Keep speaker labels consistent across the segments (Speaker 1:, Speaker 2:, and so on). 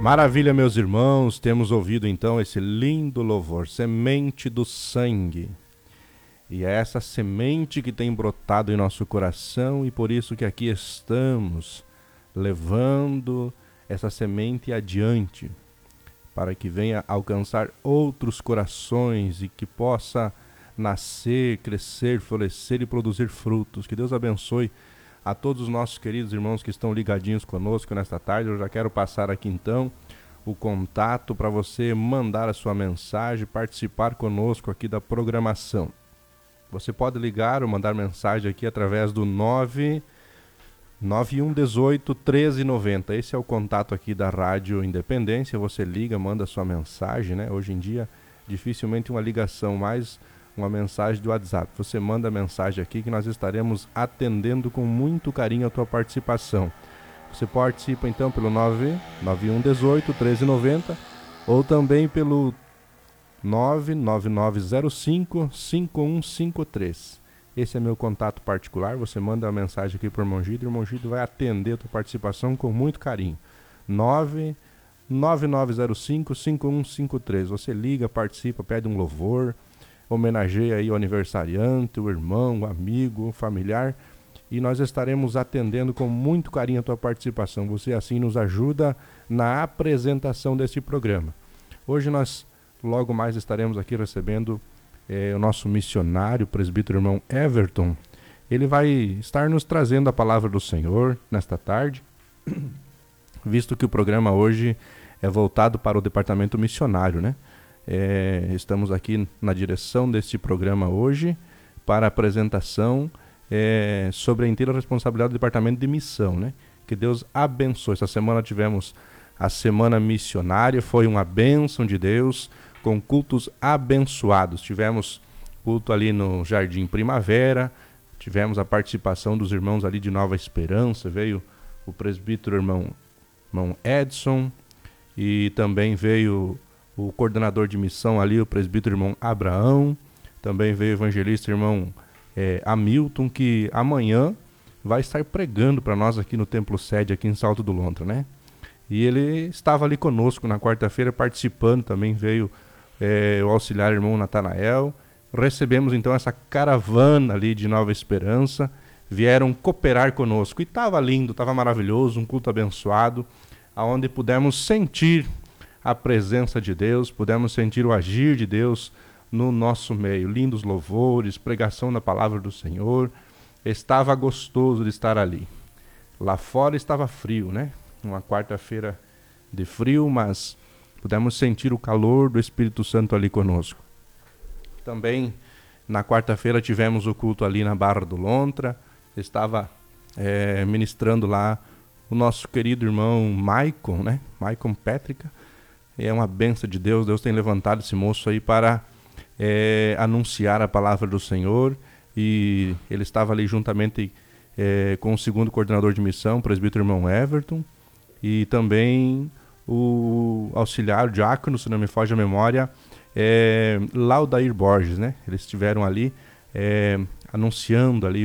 Speaker 1: Maravilha, meus irmãos, temos ouvido então esse lindo louvor, Semente do Sangue. E é essa semente que tem brotado em nosso coração e por isso que aqui estamos, levando essa semente adiante, para que venha alcançar outros corações e que possa nascer, crescer, florescer e produzir frutos. Que Deus abençoe a todos os nossos queridos irmãos que estão ligadinhos conosco nesta tarde. Eu já quero passar aqui então o contato para você mandar a sua mensagem, participar conosco aqui da programação. Você pode ligar ou mandar mensagem aqui através do 99118 1390. Esse é o contato aqui da Rádio Independência. Você liga, manda a sua mensagem, né? Hoje em dia, dificilmente uma ligação, mais uma mensagem do WhatsApp. Você manda a mensagem aqui que nós estaremos atendendo com muito carinho a tua participação. Você participa então pelo 99118 1390 ou também pelo 99905 5153. Esse é meu contato particular. Você manda uma mensagem aqui para o irmão Gido e o irmão Gido vai atender a tua participação com muito carinho. 99905 5153. Você liga, participa, pede um louvor, homenageia aí o aniversariante, o irmão, o amigo, o familiar, e nós estaremos atendendo com muito carinho a tua participação. Você assim nos ajuda na apresentação deste programa. Hoje nós logo mais estaremos aqui recebendo o nosso missionário, o presbítero irmão Everton. Ele vai estar nos trazendo a palavra do Senhor nesta tarde, visto que o programa hoje é voltado para o departamento missionário, né? Estamos aqui na direção deste programa hoje para a apresentação sobre a inteira responsabilidade do departamento de missão, né? Que Deus abençoe. Essa semana tivemos a semana missionária, foi uma bênção de Deus, com cultos abençoados. Tivemos culto ali no Jardim Primavera, tivemos a participação dos irmãos ali de Nova Esperança, veio o presbítero irmão Edson, e também veio o coordenador de missão ali, o presbítero irmão Abraão, também veio o evangelista irmão Hamilton, que amanhã vai estar pregando para nós aqui no Templo Sede, aqui em Salto do Lontra, né? E ele estava ali conosco na quarta-feira participando, também veio o auxiliar irmão Natanael. Recebemos então essa caravana ali de Nova Esperança, vieram cooperar conosco e estava lindo, estava maravilhoso, um culto abençoado, aonde pudemos sentir a presença de Deus, pudemos sentir o agir de Deus no nosso meio. Lindos louvores, pregação da palavra do Senhor. Estava gostoso de estar ali. Lá fora estava frio, né? Uma quarta-feira de frio, mas pudemos sentir o calor do Espírito Santo ali conosco. Também na quarta-feira tivemos o culto ali na Barra do Lontra. Estava ministrando lá o nosso querido irmão Maicon, né? Maicon Pétrica. É uma bênção de Deus. Deus tem levantado esse moço aí para anunciar a palavra do Senhor. E ele estava ali juntamente com o segundo coordenador de missão, o presbítero irmão Everton, e também o auxiliar, o diácono, se não me foge a memória, Laudair Borges, né? Eles estiveram ali anunciando ali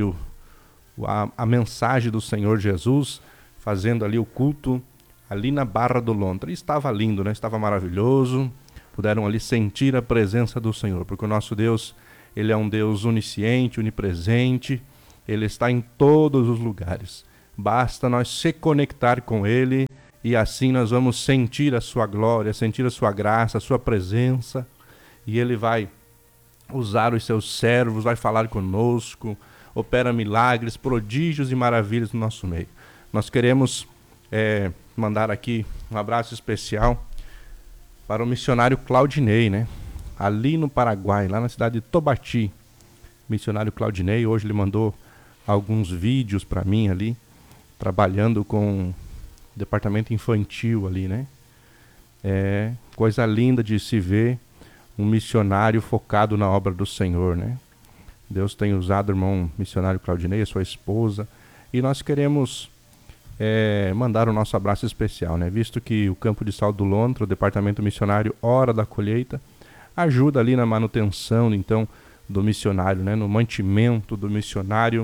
Speaker 1: a mensagem do Senhor Jesus, fazendo ali o culto ali na Barra do Lontra. E estava lindo, né? Estava maravilhoso. Puderam ali sentir a presença do Senhor, porque o nosso Deus, Ele é um Deus onisciente, onipresente, Ele está em todos os lugares. Basta nós se conectar com Ele e assim nós vamos sentir a sua glória, sentir a sua graça, a sua presença, e Ele vai usar os seus servos, vai falar conosco, opera milagres, prodígios e maravilhas no nosso meio. Nós queremos mandar aqui um abraço especial para o missionário Claudinei, né? Ali no Paraguai, lá na cidade de Tobati. Missionário Claudinei, hoje ele mandou alguns vídeos para mim ali, trabalhando com o departamento infantil ali, né? Coisa linda de se ver um missionário focado na obra do Senhor, né? Deus tem usado o irmão missionário Claudinei, a sua esposa, e nós queremos mandar o nosso abraço especial, né? Visto que o Campo de Salto do Lontra, o departamento missionário Hora da Colheita, ajuda ali na manutenção, então, do missionário, né? No mantimento do missionário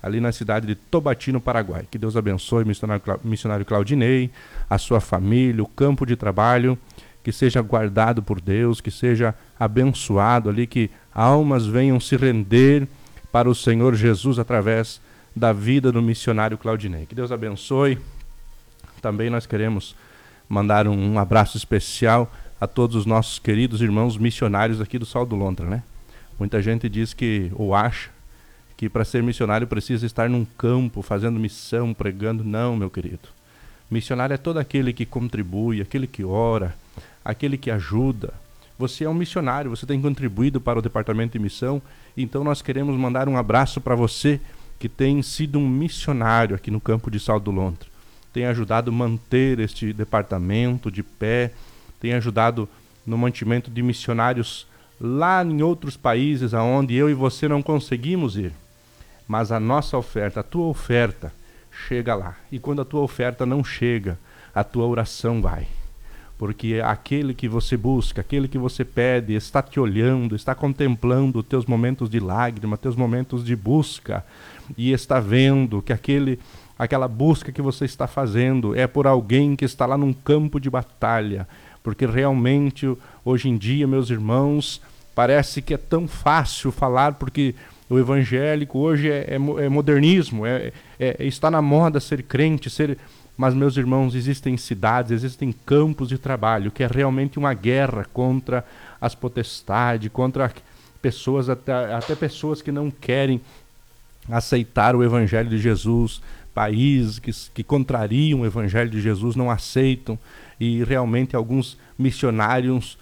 Speaker 1: ali na cidade de Tobati, no Paraguai. Que Deus abençoe o missionário Claudinei, a sua família, o campo de trabalho, que seja guardado por Deus, que seja abençoado ali, que almas venham se render para o Senhor Jesus através da vida do missionário Claudinei. Que Deus abençoe. Também nós queremos mandar um abraço especial a todos os nossos queridos irmãos missionários aqui do Sal do Lontra, né? Muita gente diz que, ou acha, que para ser missionário precisa estar num campo, fazendo missão, pregando. Não, meu querido. Missionário é todo aquele que contribui, aquele que ora, aquele que ajuda. Você é um missionário, você tem contribuído para o departamento de missão, então nós queremos mandar um abraço para você que tem sido um missionário aqui no campo de Sal do Lontra. Tem ajudado a manter este departamento de pé, tem ajudado no mantimento de missionários lá em outros países aonde eu e você não conseguimos ir. Mas a nossa oferta, a tua oferta, chega lá. E quando a tua oferta não chega, a tua oração vai. Porque aquele que você busca, aquele que você pede, está te olhando, está contemplando os teus momentos de lágrima, teus momentos de busca, e está vendo que aquela busca que você está fazendo é por alguém que está lá num campo de batalha. Porque realmente, hoje em dia, meus irmãos, parece que é tão fácil falar, porque o evangélico hoje é modernismo, está na moda ser crente, mas, meus irmãos, existem cidades, existem campos de trabalho, que é realmente uma guerra contra as potestades, contra pessoas, até pessoas que não querem aceitar o evangelho de Jesus, países que contrariam o evangelho de Jesus não aceitam, e realmente alguns missionários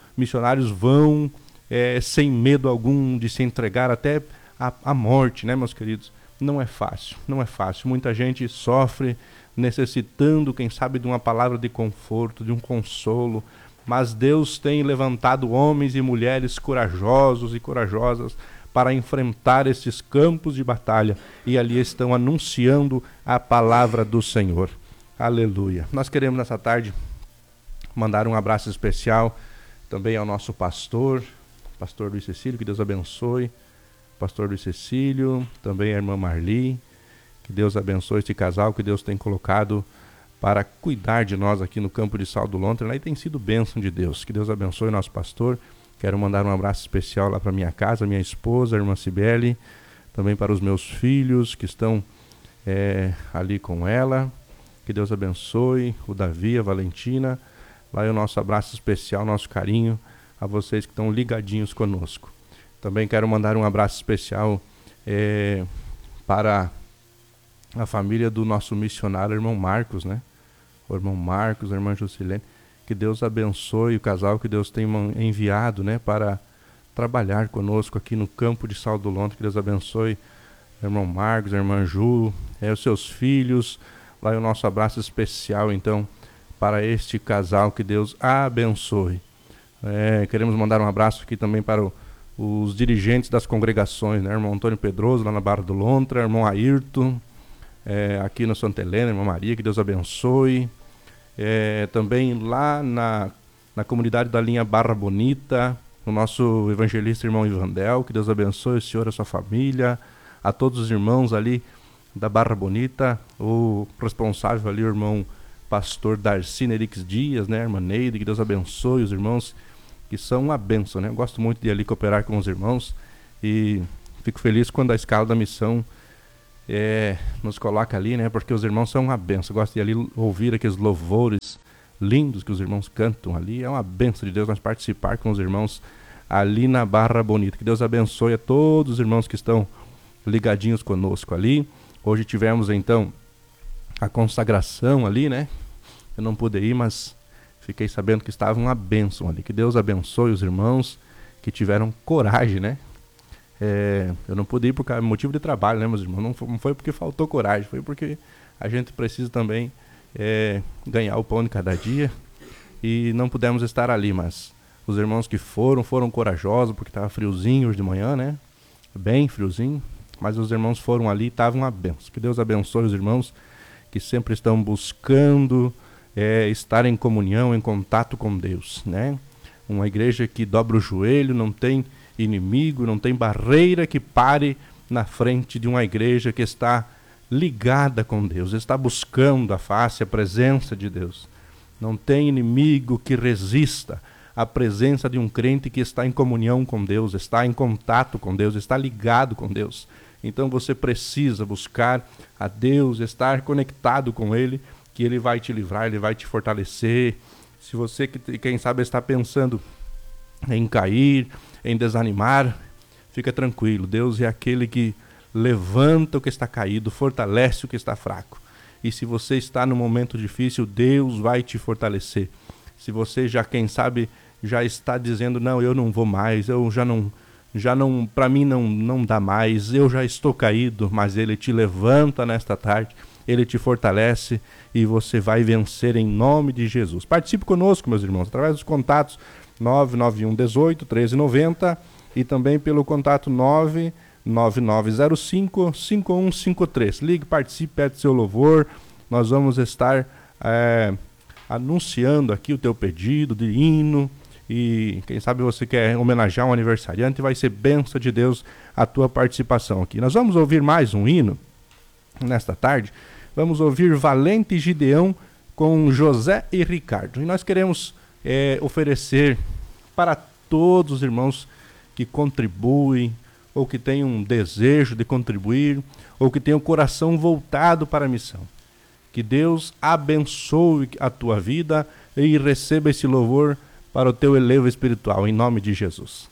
Speaker 1: vão sem medo algum de se entregar até à morte, né, meus queridos? Não é fácil, não é fácil. Muita gente sofre necessitando, quem sabe, de uma palavra de conforto, de um consolo, mas Deus tem levantado homens e mulheres corajosos e corajosas para enfrentar esses campos de batalha, e ali estão anunciando a palavra do Senhor. Aleluia. Nós queremos nessa tarde mandar um abraço especial também ao nosso pastor Luiz Cecílio, que Deus abençoe. Pastor Luiz Cecílio, também a irmã Marli, que Deus abençoe este casal que Deus tem colocado para cuidar de nós aqui no campo de Sal do Lontra, lá, e tem sido bênção de Deus. Que Deus abençoe o nosso pastor. Quero mandar um abraço especial lá para minha casa, minha esposa, a irmã Cibele, também para os meus filhos que estão ali com ela. Que Deus abençoe o Davi, a Valentina. Lá é o nosso abraço especial, nosso carinho a vocês que estão ligadinhos conosco. Também quero mandar um abraço especial para a família do nosso missionário, irmão Marcos, né? O irmão Marcos, a irmã Jusilene. Que Deus abençoe o casal que Deus tem enviado, né, para trabalhar conosco aqui no campo de Sal do Lontra. Que Deus abençoe o irmão Marcos, a irmã Ju, os seus filhos. Lá é o nosso abraço especial, então, para este casal. Que Deus abençoe. Queremos mandar um abraço aqui também para os dirigentes das congregações, né? Irmão Antônio Pedroso, lá na Barra do Lontra, irmão Ayrton, aqui na Santa Helena, irmã Maria, que Deus abençoe. Também lá na comunidade da linha Barra Bonita, o nosso evangelista irmão Ivandel, que Deus abençoe o senhor e a sua família, a todos os irmãos ali da Barra Bonita, o responsável ali, o irmão pastor Darcy Nerix Dias, né, irmã Neide, que Deus abençoe os irmãos, que são uma bênção, né? Eu gosto muito de ali cooperar com os irmãos, e fico feliz quando a escala da missão nos coloca ali, né? Porque os irmãos são uma benção. Gosto de ali ouvir aqueles louvores lindos que os irmãos cantam ali. É uma benção de Deus nós participar com os irmãos ali na Barra Bonita. Que Deus abençoe a todos os irmãos que estão ligadinhos conosco ali. Hoje tivemos então a consagração ali, né? Eu não pude ir, mas fiquei sabendo que estava uma bênção ali. Que Deus abençoe os irmãos que tiveram coragem, né? Eu não pude ir por motivo de trabalho, né, meus irmãos? Não foi porque faltou coragem, foi porque a gente precisa também ganhar o pão de cada dia, e não pudemos estar ali, mas os irmãos que foram corajosos, porque estava friozinho hoje de manhã, né? Bem friozinho, mas os irmãos foram ali e estavam uma bênção. Que Deus abençoe os irmãos que sempre estão buscando estar em comunhão, em contato com Deus, né? Uma igreja que dobra o joelho, não tem inimigo, não tem barreira que pare na frente de uma igreja que está ligada com Deus, está buscando a face, a presença de Deus. Não tem inimigo que resista à presença de um crente que está em comunhão com Deus, está em contato com Deus, está ligado com Deus. Então você precisa buscar a Deus, estar conectado com Ele, que Ele vai te livrar, Ele vai te fortalecer. Se você, quem sabe, está pensando em cair, em desanimar, fica tranquilo. Deus é aquele que levanta o que está caído, fortalece o que está fraco. E se você está num momento difícil, Deus vai te fortalecer. Se você já, quem sabe, já está dizendo, não, eu não vou mais, eu já não, para mim não dá mais, eu já estou caído, mas Ele te levanta nesta tarde, Ele te fortalece e você vai vencer em nome de Jesus. Participe conosco, meus irmãos, através dos contatos 991 18 1390 e também pelo contato 99905 5153. Ligue, participe, pede seu louvor. Nós vamos estar anunciando aqui o teu pedido de hino. E quem sabe você quer homenagear um aniversariante, vai ser bênção de Deus a tua participação aqui. Nós vamos ouvir mais um hino nesta tarde. Vamos ouvir Valente Gideão com José e Ricardo. E nós queremos oferecer para todos os irmãos que contribuem, ou que têm um desejo de contribuir, ou que têm o coração voltado para a missão. Que Deus abençoe a tua vida e receba esse louvor para o teu elevo espiritual, em nome de Jesus.